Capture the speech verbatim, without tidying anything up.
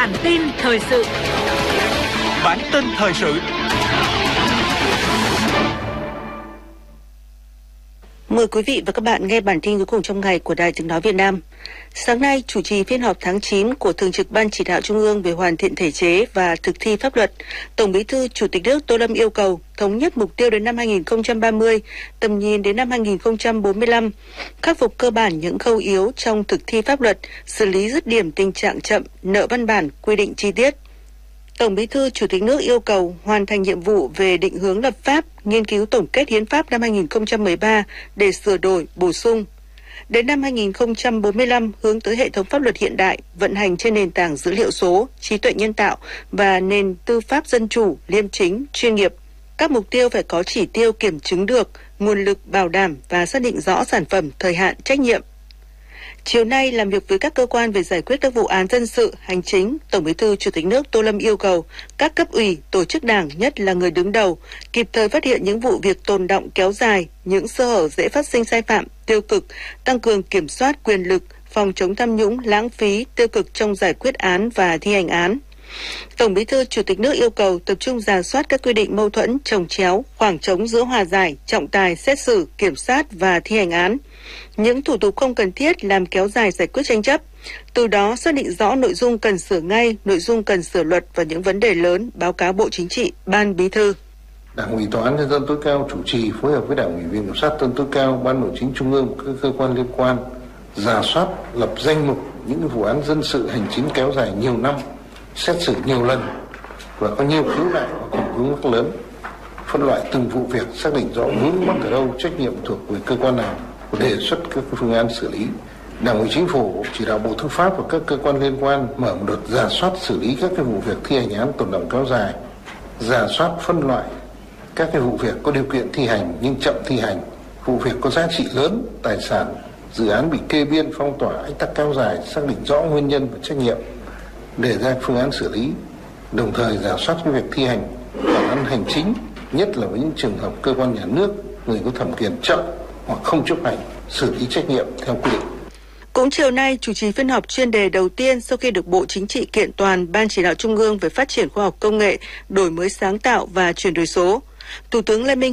Bản tin thời sự. Bản tin thời sự. Mời quý vị và các bạn nghe bản tin cuối cùng trong ngày của Đài Tiếng nói Việt Nam. Sáng nay, chủ trì phiên họp tháng chín của Thường trực Ban Chỉ đạo Trung ương về hoàn thiện thể chế và thực thi pháp luật, Tổng Bí thư Chủ tịch nước Tô Lâm yêu cầu thống nhất mục tiêu đến năm hai nghìn không trăm ba mươi, tầm nhìn đến năm hai nghìn không trăm bốn mươi lăm, khắc phục cơ bản những khâu yếu trong thực thi pháp luật, xử lý dứt điểm tình trạng chậm, nợ văn bản, quy định chi tiết. Tổng Bí thư Chủ tịch nước yêu cầu hoàn thành nhiệm vụ về định hướng lập pháp, nghiên cứu tổng kết hiến pháp năm hai nghìn không trăm mười ba để sửa đổi, bổ sung. Đến năm hai nghìn không trăm bốn mươi lăm, hướng tới hệ thống pháp luật hiện đại, vận hành trên nền tảng dữ liệu số, trí tuệ nhân tạo và nền tư pháp dân chủ, liêm chính, chuyên nghiệp. Các mục tiêu phải có chỉ tiêu kiểm chứng được, nguồn lực bảo đảm và xác định rõ sản phẩm, thời hạn, trách nhiệm. Chiều nay, làm việc với các cơ quan về giải quyết các vụ án dân sự, hành chính, Tổng Bí thư Chủ tịch nước Tô Lâm yêu cầu các cấp ủy, tổ chức đảng, nhất là người đứng đầu, kịp thời phát hiện những vụ việc tồn đọng kéo dài, những sơ hở dễ phát sinh sai phạm, tiêu cực, tăng cường kiểm soát quyền lực, phòng chống tham nhũng, lãng phí, tiêu cực trong giải quyết án và thi hành án. Tổng Bí thư Chủ tịch nước yêu cầu tập trung rà soát các quy định mâu thuẫn, chồng chéo, khoảng trống giữa hòa giải, trọng tài, xét xử, kiểm soát và thi hành án. Những thủ tục không cần thiết làm kéo dài giải quyết tranh chấp. Từ đó xác định rõ nội dung cần sửa ngay, nội dung cần sửa luật và những vấn đề lớn báo cáo Bộ Chính trị, Ban Bí thư. Đảng ủy Tòa án Nhân dân tối cao chủ trì phối hợp với Đảng ủy Viện Kiểm sát Nhân tối cao, Ban Nội chính Trung ương, các cơ quan liên quan rà soát, lập danh mục những vụ án dân sự hành chính kéo dài nhiều năm, xét xử nhiều lần và có nhiều khiếu nại và còn vướng mắc lớn, phân loại từng vụ việc, xác định rõ vướng mắc ở đâu, trách nhiệm thuộc về cơ quan nào, đề xuất các phương án xử lý. Đảng ủy Chính phủ chỉ đạo Bộ Tư pháp và các cơ quan liên quan mở một đợt rà soát xử lý các cái vụ việc thi hành án tồn đọng kéo dài, rà soát phân loại các cái vụ việc có điều kiện thi hành nhưng chậm thi hành, vụ việc có giá trị lớn, tài sản, dự án bị kê biên phong tỏa ách tắc kéo dài, xác định rõ nguyên nhân và trách nhiệm, đề ra phương án xử lý, đồng thời rà soát cái việc thi hành bản án hành chính, nhất là với những trường hợp cơ quan nhà nước, người có thẩm quyền chậm hoặc không chấp hành, xử lý trách nhiệm theo quy định. Cũng chiều nay, chủ trì phiên họp chuyên đề đầu tiên sau khi được Bộ Chính trị kiện toàn Ban Chỉ đạo Trung ương về phát triển khoa học công nghệ, đổi mới sáng tạo và chuyển đổi số. Thủ tướng Lê Minh